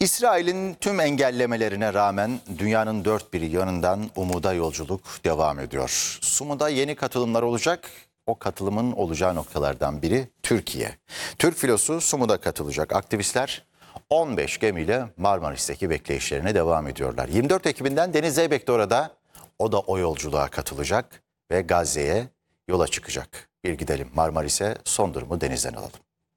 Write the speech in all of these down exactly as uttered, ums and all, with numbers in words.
İsrail'in tüm engellemelerine rağmen dünyanın dört bir yanından umuda yolculuk devam ediyor. Sumu'da yeni katılımlar olacak. O katılımın olacağı noktalardan biri Türkiye. Türk filosu Sumu'da katılacak. Aktivistler on beş gemiyle Marmaris'teki bekleyişlerine devam ediyorlar. yirmi dört Ekim'inden Deniz Zeybek de orada. O da o yolculuğa katılacak ve Gazze'ye yola çıkacak. Bir gidelim Marmaris'e, son durumu Deniz'den alalım.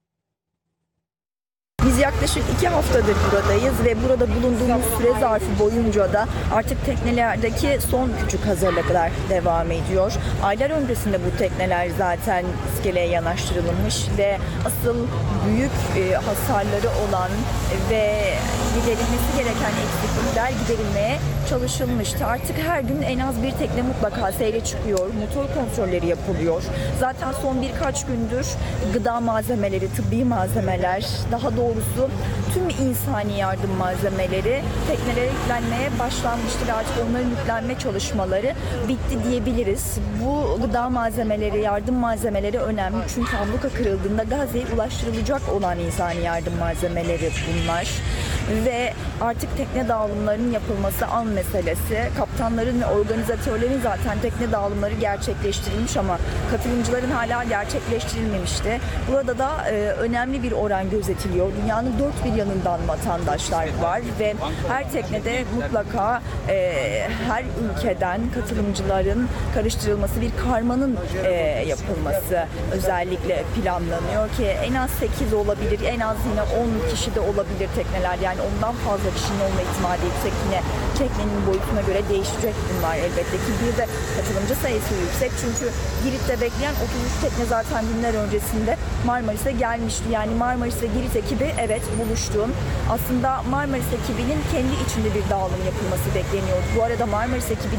Biz yaklaşık iki haftadır buradayız ve burada bulunduğumuz süre zarfı boyunca da artık teknelerdeki son küçük hazırlıklar devam ediyor. Aylar öncesinde bu tekneler zaten iskeleye yanaştırılmış ve asıl büyük e, hasarları olan ve giderilmesi gereken eksiklikler giderilmeye çalışılmıştı. Artık her gün en az bir tekne mutlaka seyre çıkıyor. Motor kontrolleri yapılıyor. Zaten son birkaç gündür gıda malzemeleri, tıbbi malzemeler, daha doğrusu tüm insani yardım malzemeleri teknelere yüklenmeye başlanmıştı ve artık onların yüklenme çalışmaları bitti diyebiliriz. Bu gıda malzemeleri, yardım malzemeleri önemli çünkü abluka kırıldığında Gazze'ye ulaştırılacak olan insani yardım malzemeleri bunlar. Ve artık tekne dağılımlarının yapılması an meselesi. Kaptanların ve organizatörlerin zaten tekne dağılımları gerçekleştirilmiş ama katılımcıların hala gerçekleştirilmemişti. Burada da e, önemli bir oran gözetiliyor. Dünyanın dört bir yanından vatandaşlar var ve her teknede mutlaka e, her ülkeden katılımcıların karıştırılması, bir karmanın e, yapılması özellikle planlanıyor ki en az sekiz olabilir, en az yine on kişi de olabilir tekneler. Yani ondan fazla kişinin olma ihtimali yüksek. Yine teknenin boyutuna göre değişecek bunlar elbette ki. Bir de katılımcı sayısı yüksek. Çünkü Girit'te bekleyen otuz üç tekne zaten günler öncesinde Marmaris'e gelmişti. Yani Marmaris'e Girit ekibi evet buluştu. Aslında Marmaris ekibinin kendi içinde bir dağılım yapılması bekleniyordu. Bu arada Marmaris ekibi